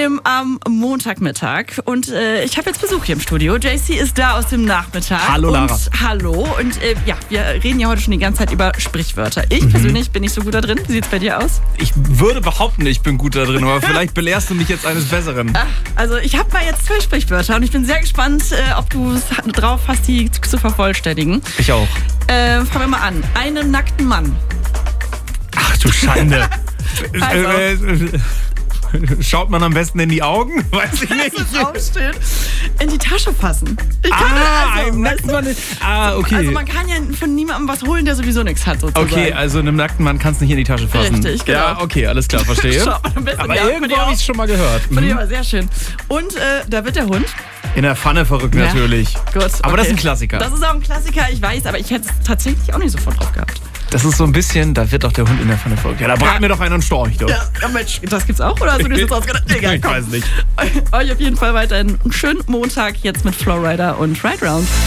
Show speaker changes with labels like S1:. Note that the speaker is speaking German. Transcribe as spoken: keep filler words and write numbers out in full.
S1: Trotzdem am Montagmittag. Und äh, ich habe jetzt Besuch hier im Studio. J C ist da aus dem Nachmittag.
S2: Hallo, Lara.
S1: Und hallo. Und äh, ja, wir reden ja heute schon die ganze Zeit über Sprichwörter. Ich mhm. persönlich bin nicht so gut da drin. Wie sieht's bei dir aus?
S2: Ich würde behaupten, ich bin gut da drin, aber vielleicht belehrst du mich jetzt eines Besseren.
S1: Ach, also ich habe mal jetzt zwei Sprichwörter und ich bin sehr gespannt, äh, ob du es drauf hast, die zu, zu vervollständigen.
S2: Ich auch.
S1: Äh, fangen wir mal an. Einen nackten Mann.
S2: Ach du Schande.
S1: Also.
S2: äh, äh, Schaut man am besten in die Augen? Weiß ich nicht.
S1: Das ist aufstehen. In die Tasche fassen. Ich kann
S2: ah,
S1: also,
S2: einem nackten Mann. Ah, okay.
S1: Also man kann ja von niemandem was holen, der sowieso nichts hat, sozusagen.
S2: Okay, also einem nackten Mann kannst du nicht in die Tasche fassen.
S1: Richtig, genau.
S2: Ja, okay, alles klar, verstehe.
S1: Schaut man am besten
S2: aber
S1: ja,
S2: irgendwo habe ich es schon mal gehört.
S1: Von dir aber sehr schön. Und äh, da wird der Hund.
S2: In der Pfanne verrückt
S1: Ja.
S2: natürlich.
S1: Gut,
S2: aber
S1: okay.
S2: das ist ein Klassiker.
S1: Das ist auch ein Klassiker, ich weiß, aber ich hätte es tatsächlich auch nicht sofort drauf gehabt.
S2: Das ist so ein bisschen, da wird doch der Hund in der Pfanne verrückt. Ja, da braten wir doch einen und Storch, doch.
S1: Ja, ja, Mensch, das gibt's auch, oder hast du dir das ausgedacht? Egal,
S2: Ich
S1: komm.
S2: weiß nicht.
S1: Euch auf jeden Fall weiterhin einen schönen Montag jetzt mit Flowrider und Ride Round.